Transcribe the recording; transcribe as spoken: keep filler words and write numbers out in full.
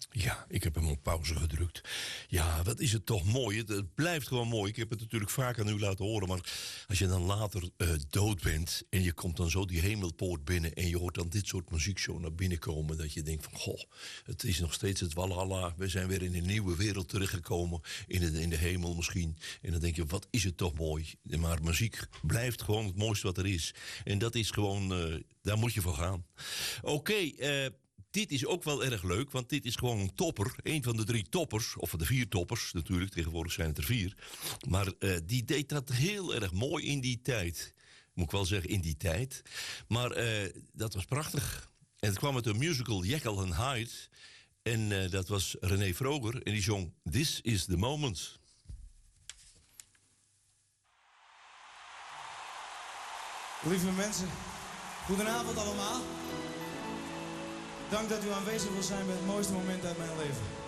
Ja, ik heb hem op pauze gedrukt. Ja, wat is het toch mooi. Het, het blijft gewoon mooi. Ik heb het natuurlijk vaak aan u laten horen. Maar als je dan later uh, dood bent en je komt dan zo die hemelpoort binnen en je hoort dan dit soort muziek zo naar binnen komen, dat je denkt van, goh, het is nog steeds het Walhalla. We zijn weer in een nieuwe wereld terechtgekomen. In de, in de hemel misschien. En dan denk je, wat is het toch mooi. Maar muziek blijft gewoon het mooiste wat er is. En dat is gewoon, uh, daar moet je voor gaan. Oké, okay, uh, dit is ook wel erg leuk, want dit is gewoon een topper. Een van de drie toppers, of van de vier toppers natuurlijk. Tegenwoordig zijn het er vier. Maar uh, die deed dat heel erg mooi in die tijd. Moet ik wel zeggen, in die tijd. Maar uh, dat was prachtig. En het kwam uit de musical Jekyll and Hyde. En uh, dat was René Vroger. En die zong This is the Moment. Lieve mensen, goedenavond allemaal. Dank dat u aanwezig wil zijn bij het mooiste moment uit mijn leven.